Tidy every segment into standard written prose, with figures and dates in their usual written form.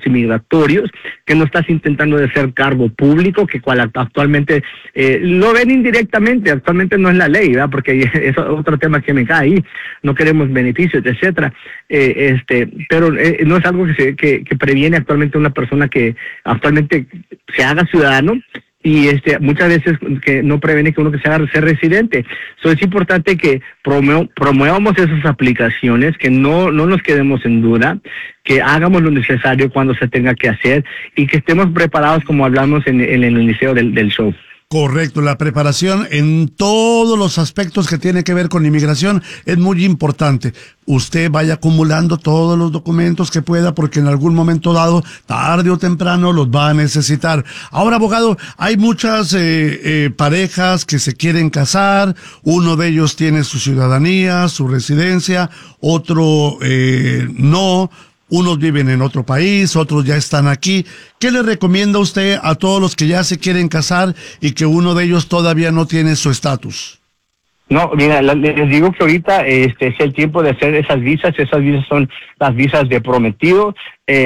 inmigratorios, que no estás intentando de ser cargo público, que cual actualmente lo ven indirectamente, actualmente no es la ley, ¿verdad? Porque es otro tema que me cae ahí, no queremos beneficios, etcétera, pero no es algo que previene actualmente una persona que actualmente se haga ciudadano, y muchas veces que no previene que uno que sea ser residente. Es importante que promovamos esas aplicaciones, que no nos quedemos en duda, que hagamos lo necesario cuando se tenga que hacer y que estemos preparados, como hablamos en el inicio del show. Correcto, la preparación en todos los aspectos que tiene que ver con inmigración es muy importante. Usted vaya acumulando todos los documentos que pueda, porque en algún momento dado, tarde o temprano, los va a necesitar. Ahora, abogado, hay muchas parejas que se quieren casar. Uno de ellos tiene su ciudadanía, su residencia, otro no. Unos viven en otro país, otros ya están aquí. ¿Qué le recomienda usted a todos los que ya se quieren casar y que uno de ellos todavía no tiene su estatus? No, mira, les digo que ahorita es el tiempo de hacer esas visas. Esas visas son las visas de prometido.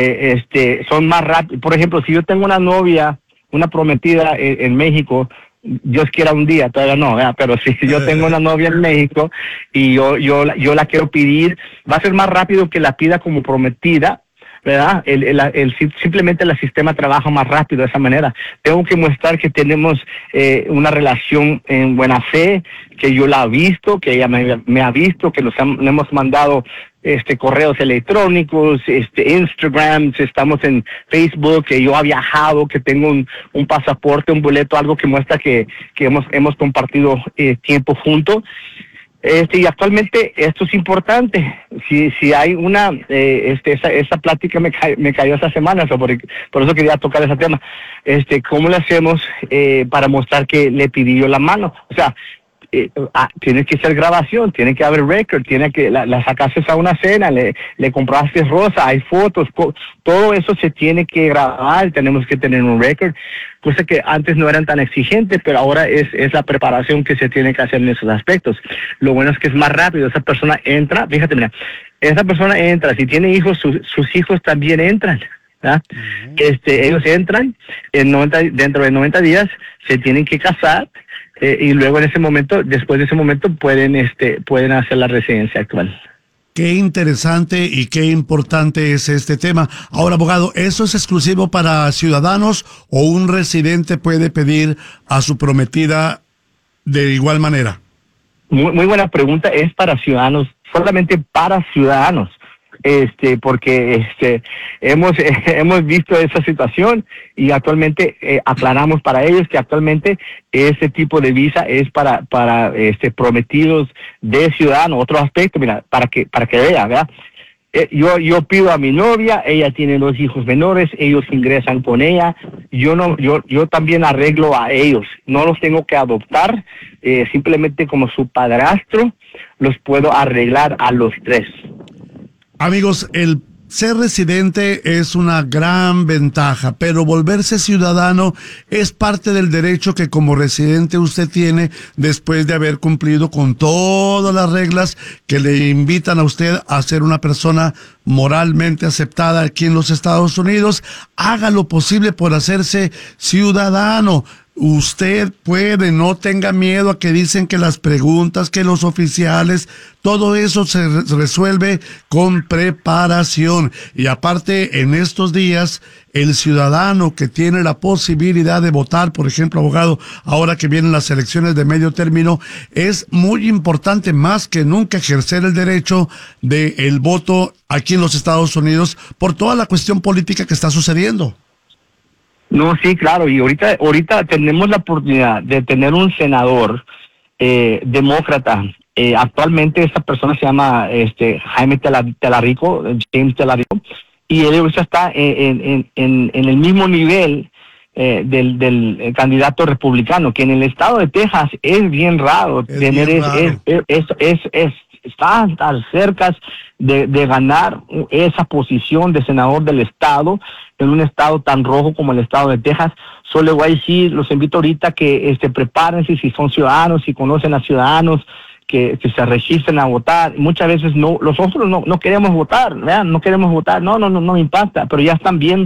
Son más rápidas. Por ejemplo, si yo tengo una novia, una prometida en México, Dios quiera un día, todavía no, ¿verdad? Pero si yo tengo una novia en México y yo la quiero pedir, va a ser más rápido que la pida como prometida, ¿verdad? Simplemente el sistema trabaja más rápido de esa manera. Tengo que mostrar que tenemos una relación en buena fe, que yo la he visto, que ella me ha visto, que le hemos mandado correos electrónicos, Instagram, estamos en Facebook, que yo he viajado, que tengo un pasaporte, un boleto, algo que muestra que hemos compartido tiempo juntos. Y actualmente esto es importante. Si hay una, esa plática me cayó esta semana, por eso quería tocar ese tema. ¿Cómo le hacemos para mostrar que le pidió la mano? O sea, tiene que ser grabación, tiene que haber record, tiene que la sacaste a una cena, le compraste rosa, hay fotos, todo eso se tiene que grabar, tenemos que tener un record, cosa que antes no eran tan exigentes, pero ahora es la preparación que se tiene que hacer en esos aspectos. Lo bueno es que es más rápido. Esa persona entra, fíjate, mira, esa persona entra, si tiene hijos, sus hijos también entran. Ellos entran dentro de 90 días, se tienen que casar, y luego después de ese momento pueden hacer la residencia actual. Qué interesante y qué importante es este tema. Ahora, abogado, ¿eso es exclusivo para ciudadanos o un residente puede pedir a su prometida de igual manera? Muy buena pregunta. Es para ciudadanos, solamente para ciudadanos. Porque hemos visto esa situación y actualmente aclaramos para ellos que actualmente ese tipo de visa es para prometidos de ciudadanos. Otro aspecto, mira, para que vea, ¿verdad? Yo pido a mi novia, ella tiene 2 hijos menores, ellos ingresan con ella, yo también arreglo a ellos, no los tengo que adoptar, simplemente como su padrastro los puedo arreglar a los 3. Amigos, el ser residente es una gran ventaja, pero volverse ciudadano es parte del derecho que como residente usted tiene después de haber cumplido con todas las reglas que le invitan a usted a ser una persona moralmente aceptada aquí en los Estados Unidos. Haga lo posible por hacerse ciudadano. Usted puede, no tenga miedo a que dicen que las preguntas, que los oficiales, todo eso se resuelve con preparación. Y aparte, en estos días, el ciudadano que tiene la posibilidad de votar, por ejemplo, abogado, ahora que vienen las elecciones de medio término, es muy importante más que nunca ejercer el derecho del voto aquí en los Estados Unidos por toda la cuestión política que está sucediendo. No, sí, claro, y ahorita tenemos la oportunidad de tener un senador demócrata. Actualmente esta persona se llama Jaime Telarico, James Telarico, y él ahorita está en el mismo nivel del candidato republicano, que en el estado de Texas es bien raro está tan cerca de ganar esa posición de senador del estado, en un estado tan rojo como el estado de Texas. Solo voy a decir, los invito ahorita que prepárense, si son ciudadanos, si conocen a ciudadanos, que se registren a votar. Muchas veces los otros no queremos votar, ¿verdad? No queremos votar, no me impacta, pero ya están viendo